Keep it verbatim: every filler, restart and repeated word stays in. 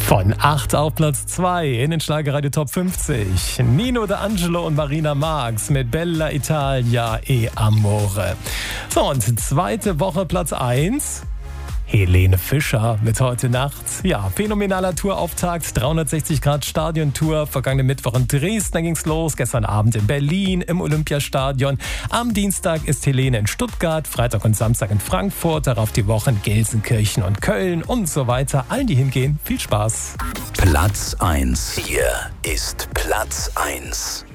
Von acht auf Platz zwei in den Schlagerradio Top fünfzig. Nino D'Angelo und Marina Marx mit Bella Italia e Amore. So, und zweite Woche Platz eins. Helene Fischer mit Heute Nacht. Ja, phänomenaler Tourauftakt, dreihundertsechzig Grad Stadiontour. Vergangenen Mittwoch in Dresden ging's los, gestern Abend in Berlin im Olympiastadion. Am Dienstag ist Helene in Stuttgart, Freitag und Samstag in Frankfurt, darauf die Woche in Gelsenkirchen und Köln und so weiter. Allen, die hingehen, viel Spaß. Platz eins. Hier ist Platz eins.